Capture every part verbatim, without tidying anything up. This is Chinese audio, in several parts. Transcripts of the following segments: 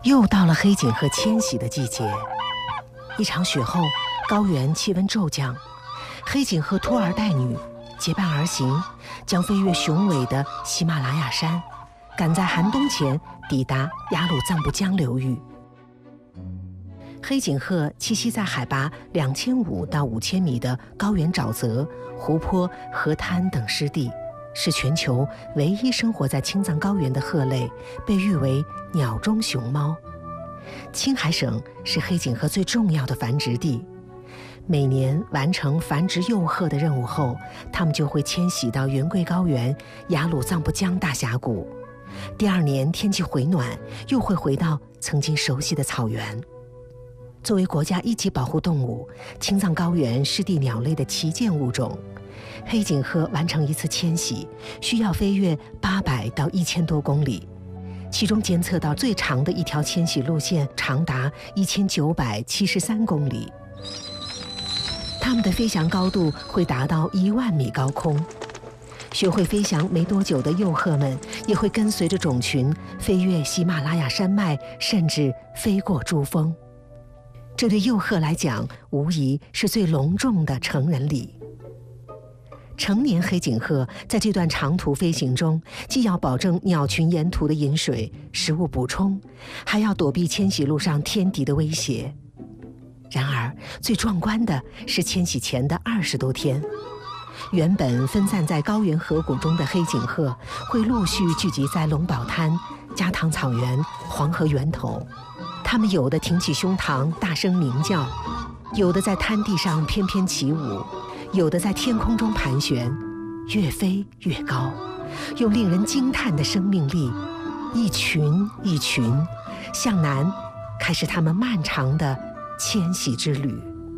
又到了黑颈鹤迁徙的季节。一场雪后，高原气温骤降，黑颈鹤拖儿带女结伴而行，将飞越雄伟的喜马拉雅山，赶在寒冬前抵达雅鲁藏布江流域。黑颈鹤栖息在海拔两千五到五千米的高原沼泽、湖泊、河滩等湿地，是全球唯一生活在青藏高原的鹤类，被誉为鸟中熊猫。青海省是黑颈鹤最重要的繁殖地，每年完成繁殖幼鹤的任务后，它们就会迁徙到云贵高原、雅鲁藏布江大峡谷。第二年天气回暖，又会回到曾经熟悉的草原。作为国家一级保护动物，青藏高原湿地鸟类的旗舰物种，黑颈鹤完成一次迁徙需要飞越八百到一千多公里，其中监测到最长的一条迁徙路线长达一千九百七十三公里。它们的飞翔高度会达到一万米高空。学会飞翔没多久的幼鹤们也会跟随着种群飞越喜马拉雅山脉，甚至飞过珠峰。这对幼鹤来讲，无疑是最隆重的成人礼。成年黑颈鹤在这段长途飞行中，既要保证鸟群沿途的饮水、食物补充，还要躲避迁徙路上天敌的威胁。然而，最壮观的是迁徙前的二十多天，原本分散在高原河谷中的黑颈鹤会陆续聚集在龙宝滩、加唐草原、黄河源头。它们有的挺起胸膛大声鸣叫，有的在滩地上翩翩起舞，有的在天空中盘旋，越飞越高，用令人惊叹的生命力，一群一群向南开始他们漫长的迁徙之旅。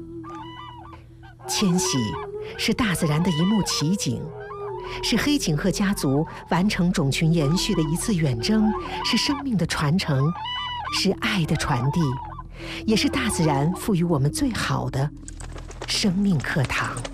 迁徙是大自然的一幕奇景，是黑颈鹤家族完成种群延续的一次远征，是生命的传承，是爱的传递，也是大自然赋予我们最好的生命课堂。